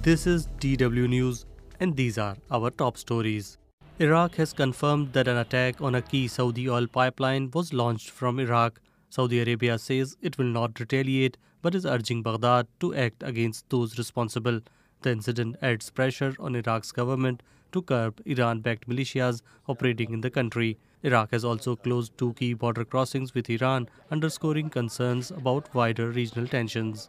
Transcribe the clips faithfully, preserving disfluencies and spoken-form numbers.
This is D W News, and these are our top stories. Iraq has confirmed that an attack on a key Saudi oil pipeline was launched from Iraq. Saudi Arabia says it will not retaliate but is urging Baghdad to act against those responsible. The incident adds pressure on Iraq's government to curb Iran-backed militias operating in the country. Iraq has also closed two key border crossings with Iran, underscoring concerns about wider regional tensions.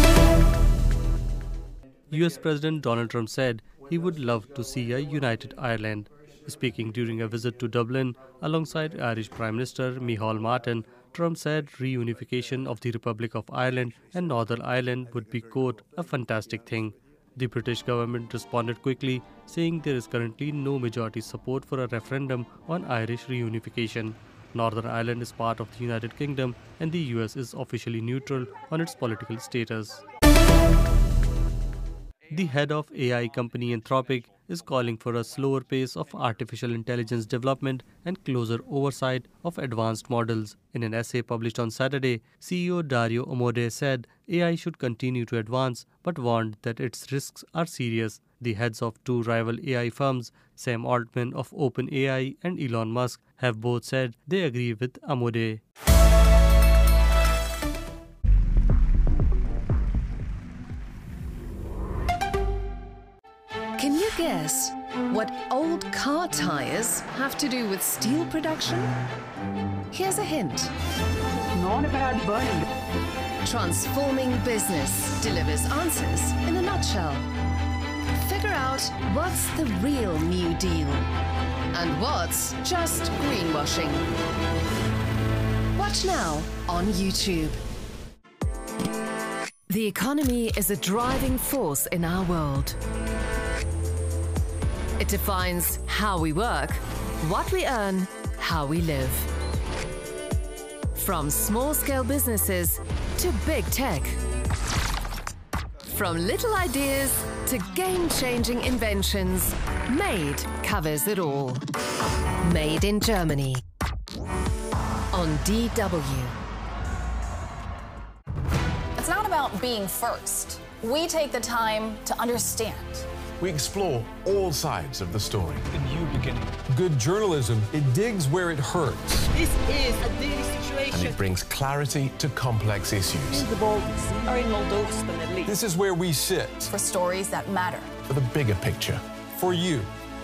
U S President Donald Trump said he would love to see a united Ireland. Speaking during a visit to Dublin alongside Irish Prime Minister Micheál Martin, Trump said reunification of the Republic of Ireland and Northern Ireland would be, quote, a fantastic thing. The British government responded quickly, saying there is currently no majority support for a referendum on Irish reunification. Northern Ireland is part of the United Kingdom and the U S is officially neutral on its political status. The head of A I company Anthropic is calling for a slower pace of artificial intelligence development and closer oversight of advanced models. In an essay published on Saturday, C E O Dario Amodei said A I should continue to advance but warned that its risks are serious. The heads of two rival A I firms, Sam Altman of OpenAI and Elon Musk, have both said they agree with Amodei. Can you guess what old car tires have to do with steel production? Here's a hint. Not about burning. Transforming business delivers answers in a nutshell. Figure out what's the real New Deal and what's just greenwashing. Watch now on YouTube. The economy is a driving force in our world. It defines how we work, what we earn, how we live. From small-scale businesses to big tech. From little ideas to game-changing inventions, MADE covers it all. Made in Germany. On D W. It's not about being first. We take the time to understand. We explore all sides of the story. A new beginning. Good journalism, it digs where it hurts. This is a daily situation. And it brings clarity to complex issues. The Baltics are in Moldova, the Middle East. This is where we sit. For stories that matter. For the bigger picture. For you.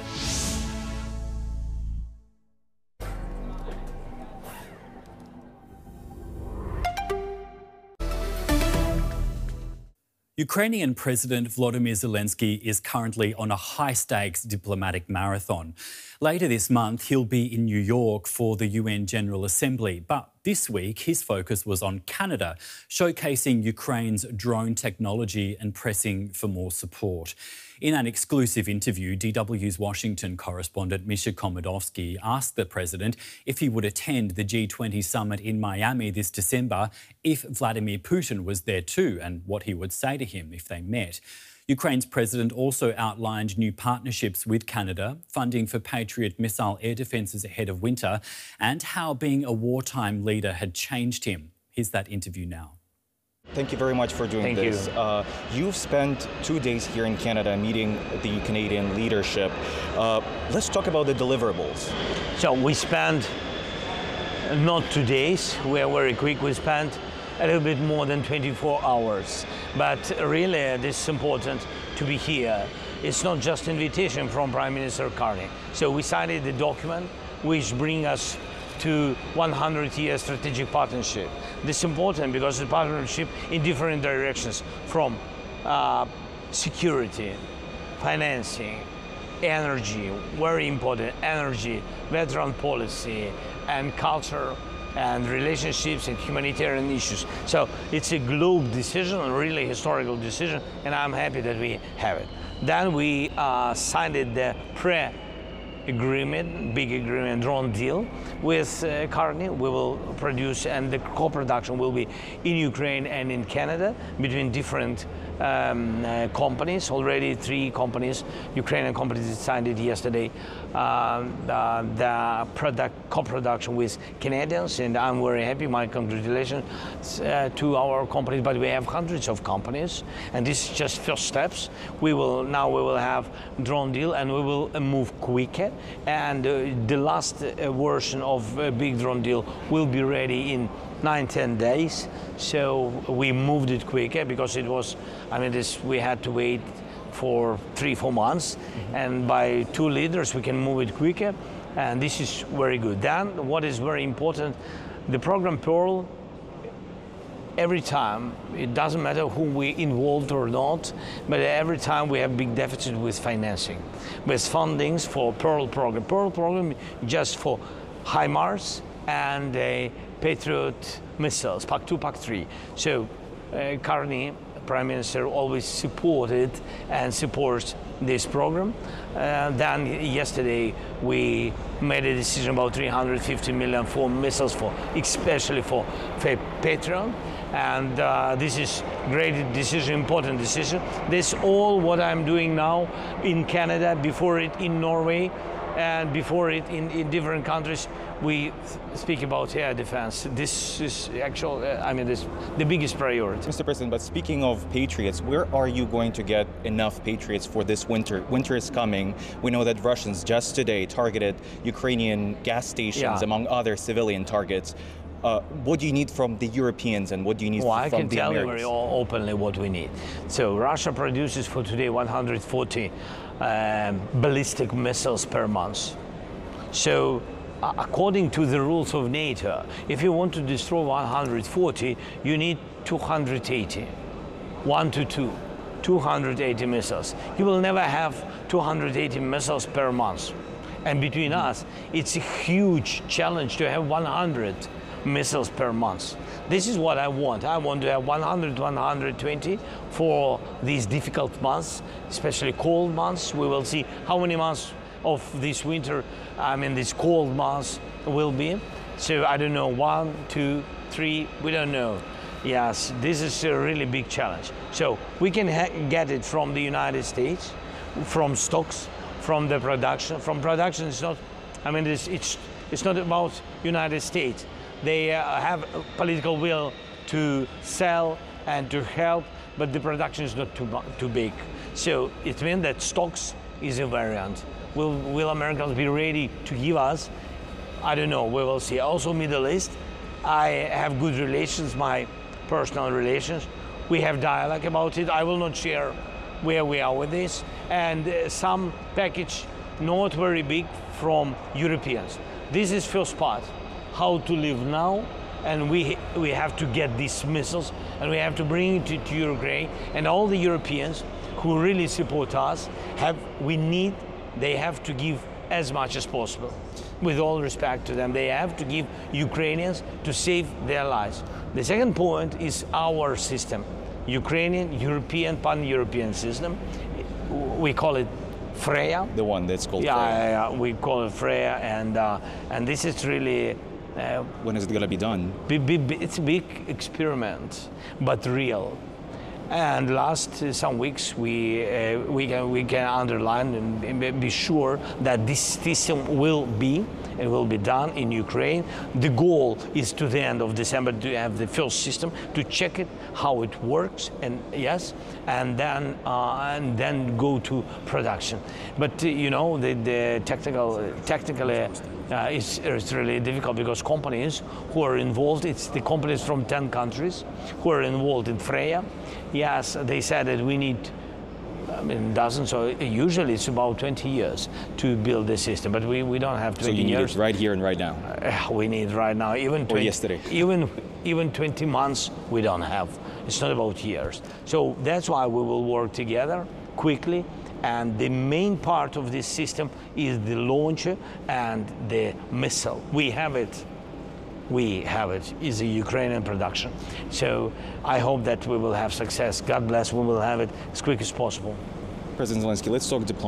Ukrainian President Volodymyr Zelensky is currently on a high-stakes diplomatic marathon. Later this month, he'll be in New York for the U N General Assembly. But this week, his focus was on Canada, showcasing Ukraine's drone technology and pressing for more support. In an exclusive interview, D W's Washington correspondent Misha Komodovsky asked the president if he would attend the G twenty summit in Miami this December if Vladimir Putin was there too, and what he would say to him if they met. Ukraine's president also outlined new partnerships with Canada, funding for Patriot missile air defences ahead of winter, and how being a wartime leader had changed him. Here's that interview now. Thank you very much for doing Thank this. You. Uh, you've spent two days here in Canada meeting the Canadian leadership. Uh, let's talk about the deliverables. So we spent not two days, we are very quick, we spent a little bit more than twenty-four hours. But really, this is important to be here. It's not just invitation from Prime Minister Carney. So we signed the document which brings us to one hundred year strategic partnership. This is important because it's a partnership in different directions, from uh, security, financing, energy, very important, energy, veteran policy, and culture, and relationships and humanitarian issues. So it's a global decision, a really historical decision, and I'm happy that we have it. Then we uh, signed the pre agreement, big agreement, drone deal with uh, Carney. We will produce, and the co-production will be in Ukraine and in Canada between different um, uh, companies. Already three companies, Ukrainian companies, signed it yesterday. um, uh, the product co-production with Canadians, and I'm very happy. My congratulations uh, to our companies, but we have hundreds of companies, and this is just first steps. We will now we will have drone deal, and we will uh, move quicker, and uh, the last uh, version of uh, big drone deal will be ready in nine, ten days. So we moved it quicker because it was, I mean, this we had to wait for three, four months, mm-hmm. and by two leaders we can move it quicker, and this is very good. Then what is very important, the program Pearl, every time, it doesn't matter who we involved or not, but every time we have big deficit with financing, with fundings for Pearl program. Pearl program just for HIMARS and uh, Patriot missiles, P A C two, P A C three. So uh, currently, Prime Minister always supported and supports this program. Uh, then yesterday we made a decision about three hundred fifty million for missiles, for especially for, for Patriot. And uh, this is great decision, important decision. This all what I'm doing now in Canada, before it in Norway, and before it in, in different countries. We speak about air defense. This is actual, uh, I mean, this the biggest priority. Mister President, but speaking of Patriots, where are you going to get enough Patriots for this winter? Winter is coming. We know that Russians just today targeted Ukrainian gas stations, yeah. among other civilian targets. Uh, what do you need from the Europeans, and what do you need well, from I can the tell Americans? you very openly what we need. So Russia produces for today one hundred forty um, ballistic missiles per month. So uh, according to the rules of NATO, if you want to destroy one hundred forty, you need two hundred eighty. One to two. two hundred eighty missiles. You will never have two hundred eighty missiles per month. And between us, it's a huge challenge to have one hundred missiles per month. This is what I want. I want to have one hundred, one hundred twenty for these difficult months, especially cold months. We will see how many months of this winter, I mean, these cold months will be. So I don't know, one, two, three, we don't know. Yes, this is a really big challenge. So we can ha get it from the United States, from stocks, from the production. From production, it's not, I mean, it's, it's, it's not about United States. They uh, have a political will to sell and to help, but the production is not too, too big. So it means that stocks is a variant. Will, will Americans be ready to give us? I don't know, we will see. Also Middle East, I have good relations, my personal relations. We have dialogue about it. I will not share where we are with this. And uh, some package, not very big, from Europeans. This is first part, how to live now, and we, we have to get these missiles, and we have to bring it to, to Ukraine, and all the Europeans who really support us, have, we need, they have to give as much as possible. With all respect to them, they have to give Ukrainians to save their lives. The second point is our system, Ukrainian, European, pan-European system. We call it Freya. The one that's called yeah, Freya. Yeah, yeah, we call it Freya, and uh, and this is really. Uh, when is it going to be done? Be, be, be, it's a big experiment, but real. And last uh, some weeks, we uh, we can we can underline and be sure that this system will be it will be done in Ukraine. The goal is to the end of December to have the first system, to check it how it works, and yes, and then uh, and then go to production. But uh, you know the, the technical technically uh, it's, it's really difficult because companies who are involved, it's the companies from ten countries who are involved in Freya. Yes, they said that we need, I mean, dozens, so usually it's about twenty years to build the system, but we, we don't have twenty years. So you need years. it right here and right now? Uh, we need right now, even twenty, or yesterday. Even, even twenty months we don't have. It's not about years. So that's why we will work together quickly, and the main part of this system is the launcher and the missile. We have it. We have it, is a Ukrainian production. So I hope that we will have success. God bless, we will have it as quick as possible. President Zelensky, let's talk diplomacy.